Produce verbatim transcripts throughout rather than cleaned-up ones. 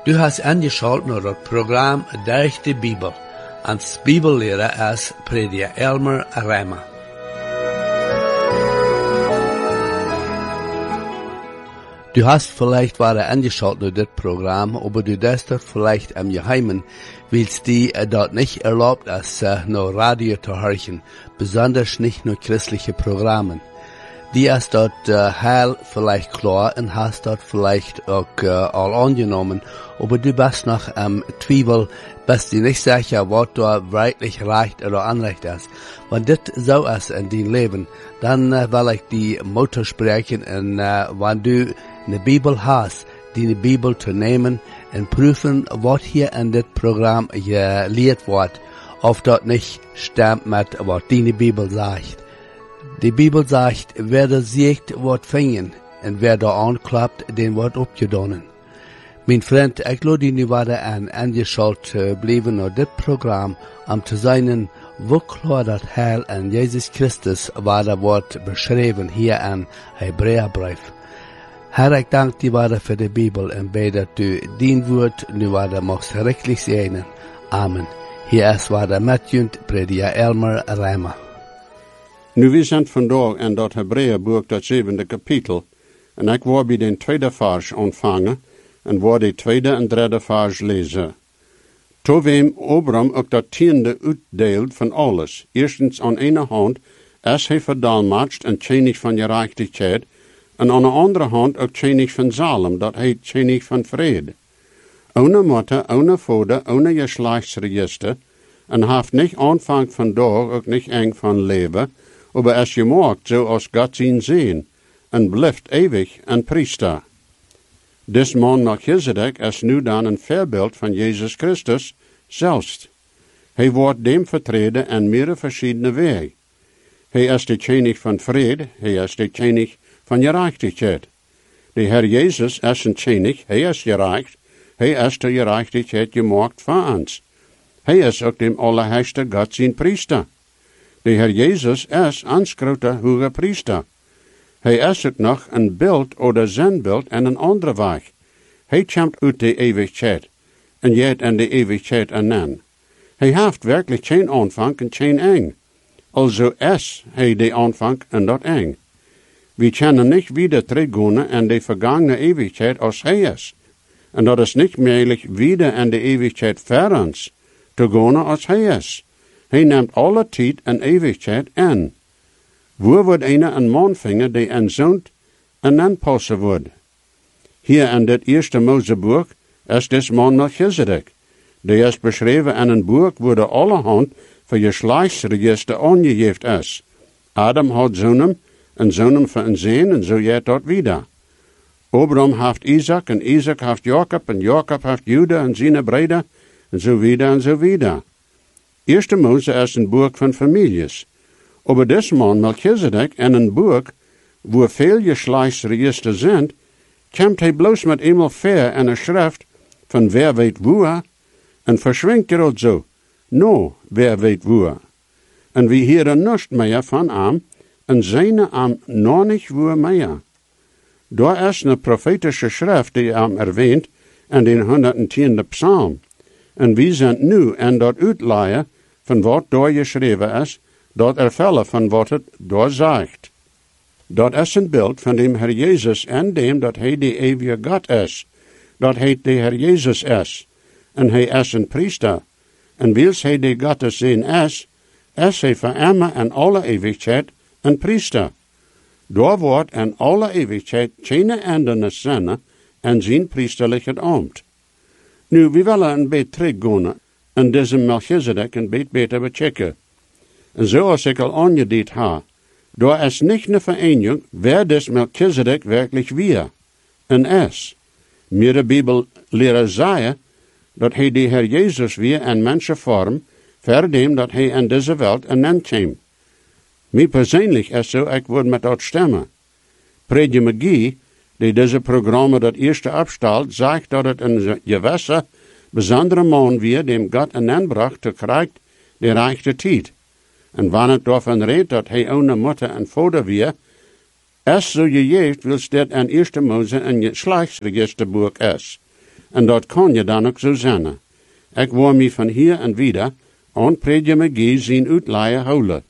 Du hast angeschaut naar het programma Durch die Bibel. Als Bibellehrer ist Prediger Elmer Reimer. Du hast vielleicht wieder angeschaut naar dit Programm, aber du darfst dort vielleicht im Geheimen, willst die äh, dort nicht erlaubt ist, äh, nur Radio zu hören, besonders nicht nur christliche Programme. Die ist dort äh, heil vielleicht klar und hast dort vielleicht auch äh, all angenommen, aber du bist noch am ähm, Zweifel, bist du nicht sicher, was da wirklich recht oder unrecht ist. Wenn das so ist in dein Leben, dann äh, will ich die Mutter sprechen und äh, wenn du eine Bibel hast, die Bibel zu nehmen und prüfen, was hier in das Programm gelehrt wird, ob dort nicht stimmt mit, was die Bibel sagt. Die Bibel sagt, wer das sieht, wird fingen, und wer da anklappt, den wird abgedonnen. Mein Freund, ich lade dich weiter an, angeschaltet bleiben auf das Programm, um zu sein, wo klar das Heil an Jesus Christus weiter wird beschrieben hier an Hebräerbrief. Herr, ich danke dir weiter für die Bibel und bete, dass du dein Wort nu weiter machst rechtlich segnen. Amen. Hier ist weiter Matthew, Prediger Elmer Reimer. Nu, we zijn vandaag in dat Hebreeënboek, dat zevende kapitel, en ik wil bij den tweede vers ontvangen, en wil de tweede en derde vers lezen. Toen wem Abraham ook dat tiende uitdeelt van alles, eerstens aan ene hand, als hij verdalmacht en tjenig van gerechtigheid, en aan de andere hand ook tjenig van zalem, dat heet tjenig van vrede. Ohne Mutter, ohne Vater, ohne Geschlechtsregister, en haft niet aanvang van dag, ook niet eng van leven, aber es gemaakt zo als Gott zien zien, en blijft ewig een priester. Des man Melchizedek is nu dan een voorbeeld van Jezus Christus zelfs. Hij wordt dem vertreden en meerdere verschillende wegen. Hij is de tjenig van vrede, hij is de tjenig van gerechtigheid. De Heer Jezus is een tjenig, hij is gerecht, hij is de gerechtigheid gemaakt voor ons. Hij is ook dem allerheiligste Gott zijn priester. De Heer Jezus is ons grote hoge priester. Hij is ook nog een beeld oder zenbeeld en een andere weg. Hij komt uit de eeuwigheid, en jet in de eeuwigheid anen. Hij heeft werkelijk geen aanvang en geen eng. Also is hij de aanvang en dat eng. We kunnen niet wieder teruggaan in de vergangene eeuwigheid als hij is. En dat is niet mogelijk wieder in de eeuwigheid voor ons te gaan als hij is. Hij neemt alle tijd en eeuwigheid aan. Waar wordt einer een man vinden die een zoon en aanpassen wordt? Hier in dit eerste Moseboek is des man Melchizedek. Die is beschreven in een boek waar de allerhand voor geslachtsregister aangegeven is. Adam had zonen en zonen voor een zeen en zo jet dat wieder. Abraham heeft Isaac en Isaac heeft Jacob en Jacob heeft Juda en zijn breder en zo wieder en zo wieder. Eerste Mose is een boek van families. Aber des man Melchizedek in een boek, waar veel geslachtsregister zijn, komt hij bloos met eenmaal ver in een schrift van wer weet waar, en verschwingt er ook zo, no, wer weet waar. En we hieren niets meer van hem, en zijn hem nog niet waar meer. Daar is een profetische schrift die hem erwähnt in den honderdtiende psalm. En we zijn nu in dat uitleien van wat daar geschreven is, dat ervellen van wat het daar zegt. Dat is een beeld van de Heer Jezus en dem dat hij de eeuwige God is. Dat hij de Heer Jezus is. En hij is een priester. En wils hij de God te zien is, is hij voor immer en alle eeuwigheid een priester. Daar wordt in alle eeuwigheid geen eindenis zijn en zijn priesterlijke ambt. Nu, we willen een beetje teruggaan en deze Melchizedek een beetje beter bechecken. En zoals ik al aangediend heb, daar is niet een vereniging wer des Melchizedek werkelijk weer en is. Meer de Bibel leren zeggen dat hij de Heer Jezus weer in mensenvorm, verdem dat hij in deze wereld en dan kwam. Mij persoonlijk is zo, ik word met dat stemmen. Prediger McGee, die deze programma dat eerste opstelt, zegt dat het een gewisse, bijzondere man weer, dem God een aanbracht te krijgen de rechte tijd. En wanneer het daarvan redt dat hij ohne moeder en vader weer, is zo gegeven, wil dit een eerste Mose een geslachtsregisterboek is. En dat kan je dan ook zo zijn. Ik wil me van hier en wieder aan predje me gie zien uitleien houden.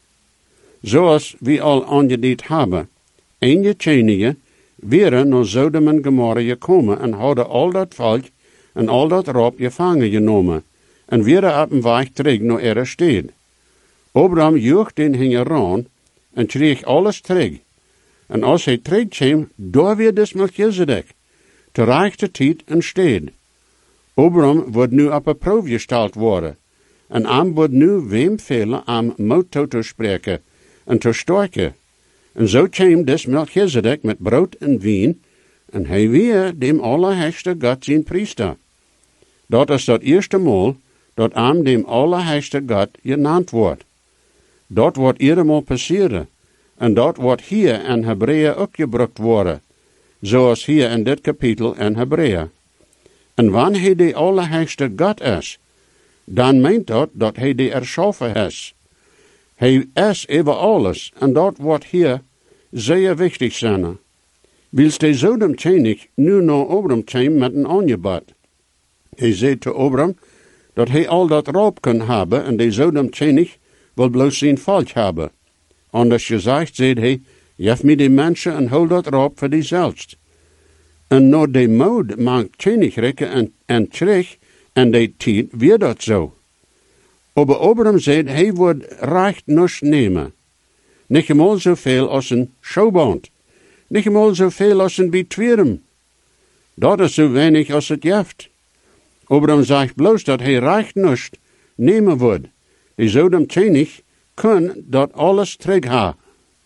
Zoals we al aangediend hebben, een je tjenige, wäre naar Sodom en Gomorra gekomen en hadden al dat volk en al dat rob gevangen genomen, en wäre op een weg terug naar ihre stad. Abraham joeg den hingen ran en kreeg alles terug. En als hij terugkwam, daar weer des Melchizedek, te rechte tijd en stad. Abraham wordt nu op een proef gesteld worden, en am wordt nu wem velen am moed toe te spreken en te sterken. En zo kwam des Melchizedek met brood en wien, en hij weer dem Allerheiligste God zijn priester. Dat is dat eerste maal dat am dem Allerheiligste God genannt wordt. Dat wordt iedermaal passeren, en dat wordt hier in Hebreeën ook gebruikt worden, zoals hier in dit kapitel in Hebreeën. En wanneer hij de Allerheiligste God is, dan meent dat dat hij de erschaffen is. Hij is over alles, en dat wordt hier zeer wichtig zijn. Wils de Sodom tjenig nu naar Abraham kwam met een aangebod. Hij zei te Abraham dat hij al dat roop kan hebben, en de Sodom tjenig wil bloos zijn volk hebben. Anders gezegd, zei hij, geef me die mensen en hou dat roop voor diezelfs. En naar de moed maakt tjenig rekken en, en terug, en de tijd weer dat zo. Aber Abraham zei, hij wordt recht niets nemen. Niet eenmaal zoveel als een showband. Niet eenmaal zoveel als een betweren. Dat is zo weinig als het jeft. Abraham zegt bloos dat hij recht niets nemen wordt. Die Sodom tjenig kan dat alles terug hebben.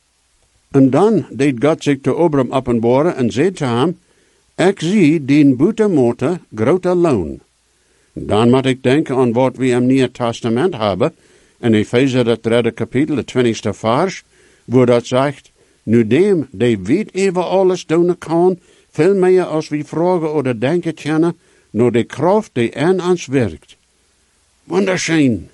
En dan deed God zich te Abraham openbaren en zei te hem, ik zie die buitenmotor grote loon. Dan moet ik denken aan wat we in het Nieuwe Testament hebben, in Efezer het derde kapitel, de twintigste vers, waar dat zegt, nu dem, die weet even alles doen kan, veel meer als we vragen of denken kennen, naar de kracht die in ons werkt. Wunderschön.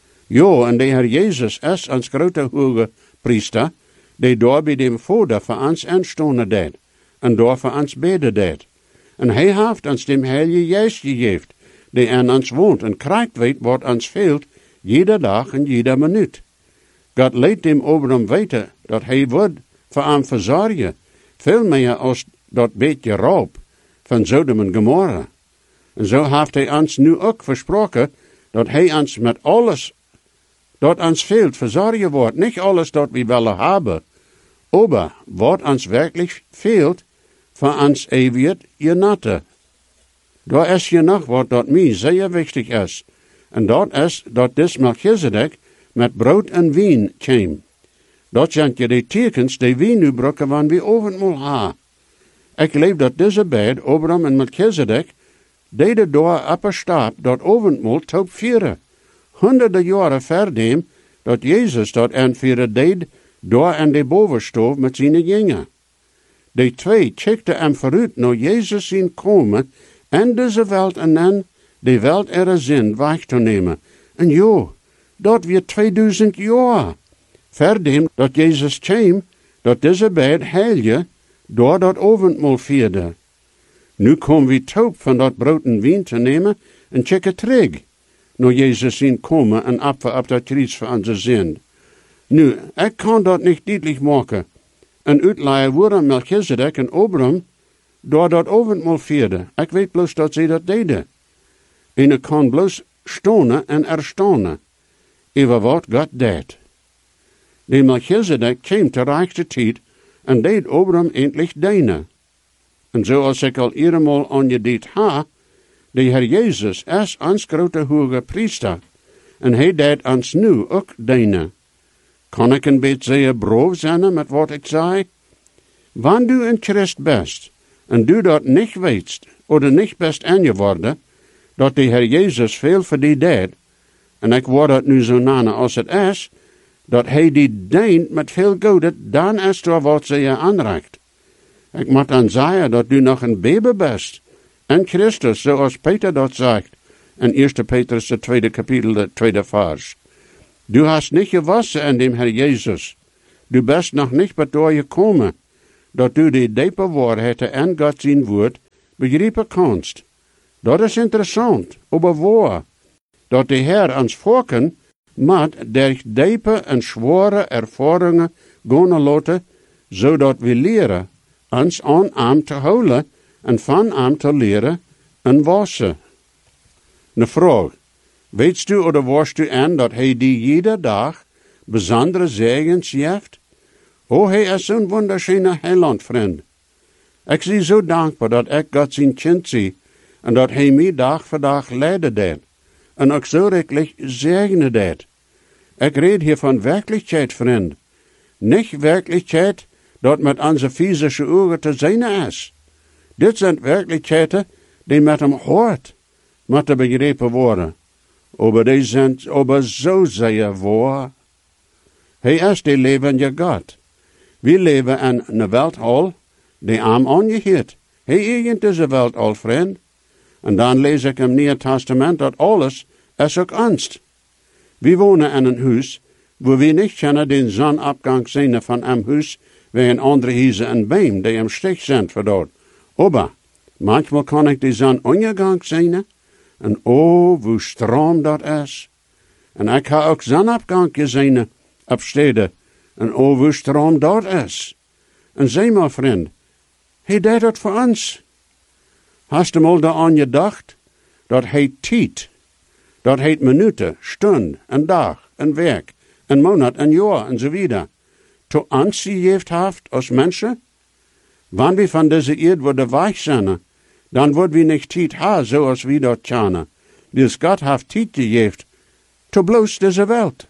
Ja, en de Heer Jezus is ons grote hoge priester, die daar bij dem Vader voor ons aanstonden deed, en daar voor ons beden deed. En hij heeft ons dem Heilige Geest gegeven, die in ons woont en krijgt weet wat ons veelt, jede dag en jede minuut. God leidt dem Abraham weten dat hij wordt voor hem verzorgen, veel meer als dat beetje roop van Sodom en Gomorra. En zo heeft hij ons nu ook versproken dat hij ons met alles dat ons veelt verzorgen wordt. Niet alles dat we willen hebben, maar wat ons werkelijk veelt, van ons eeuwigheid genatten. Daar is je nog wat dat mij zeer wichtig is. En dat is dat des Melchizedek met brood en wien kwam. Dat zijn je de tekens die we nu gebruiken wanneer we avondmaal hebben. Ik leef dat deze beide, Abraham en Melchizedek, deden door op een stap dat avondmaal top vieren. Honderden jaren verdem dat Jezus dat aanvieren deed door in de bovenstoof met zijn jongen. De twee checkten hem vooruit naar Jezus zien komen en deze welt en dan de welt er zin weg te nemen. En jo, dat weer tweeduizend jaar. Verdem dat Jezus kwam, dat deze beide heilige door dat avondmaal vierde. Nu komen we top van dat brood en wien te nemen en checken terug. Naar Jezus zien komen en apfen op dat kruis voor onze zin. Nu, ik kan dat niet duidelijk maken. En uitleiden worden Melchizedek en Abraham door dat avondmaal vierden. Ik weet bloos dat ze dat deden. En ik kan bloos stonen en erstaunen over wat God deed. De Melchizedek kwam te rechte tijd en deed Abraham eindelijk dienen. En zoals ik al eenmaal aangediend ha, de Heer Jezus is ons grote hoge priester, en hij deed ons nu ook dienen. Kan ik een beetje zeer brood zijn met wat ik zei? Wanneer du een Christ bent, en du dat niet weet, of niet best aangeworden, dat de Heer Jezus veel voor die deed, en ik word het nu zo nanen als het is, dat hij die dient met veel goede, dan is er wat ze je aanreikt. Ik moet dan zeggen dat du nog een baby bent, en Christus, zoals Peter dat zegt, in eerste Petrus, de tweede kapitel, de tweede vers. Du hast niet gewassen in dem Heer Jezus. Du bist nog niet bedoor gekomen, dat du die diepe waarheid en God zijn woord begrijpen kannst. Dat is interessant, aber waar. Dat de Heer ons volken moet durch diepe en zware ervaringen gaan laten, zodat we leren ons aan hem te houden en van hem te leren en wassen. Een vraag. Weet u of was u aan dat hij die iedere dag bijzondere zegens geeft? Oh, hij is zo'n wunderschöne heilandvriend. Ik zie zo dankbaar dat ik God zijn kind zie en dat hij mij dag voor dag leiden deed en ook zo rekelijk zegenen deed. Ik red hier van werkelijkheid, vriend. Niet werkelijkheid dat met onze physische ogen te zien is. Dit zijn werkelijkheden die met hem hoort, moeten begrepen worden. Aber die zijn aber zo zeer waar. Hij is de levende God. We leven in een welthal die hem aangeheert. Hij eigen is een welthal, vriend. En dan lees ik im Nieuwe Testament dat alles is ook angst. We wonen in een huis waar we niet kunnen den zonopgang zien van een huis wie een andere huizen en beam die im Stich zijn verdort. Aber manchmal kan ik de zonondergang zien en oh, hoe stroom dat is. En ik heb ook zonopgang gezien op steden en oh, hoe stroom dat is. En zeg maar, vriend, hij deed dat voor ons. Hast du mal daaraan gedacht, dat hij tijd, dat hij minuten, stund, en dag, en werk, en maand, en jaar, en zo wieder, to ons gegeven heeft als mensen? Wanneer we van deze eerd worden weich zijn, dan worden we niet tijd hebben zoals we dat kennen. Dus God heeft tijd gegeven, to bloos deze wereld.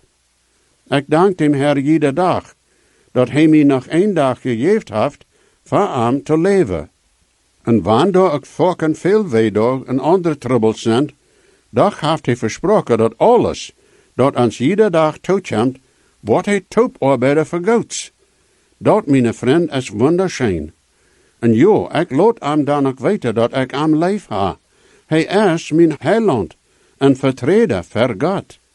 Ik dank dem Herr jede dag, dat hij mij nog één dag gegeven heeft, voor hem te leven. En wanneer ook volken veel weedag en andere troubles zijn, doch heeft hij versproken dat alles, dat ons jede dag toekomt, wordt hij toeparbeiden voor Gods. Dat, mijn vriend, is wunderschön. En jo, ik laat hem dan ook weten dat ik hem lief ha. Hij is mijn heiland en vertreder voor God.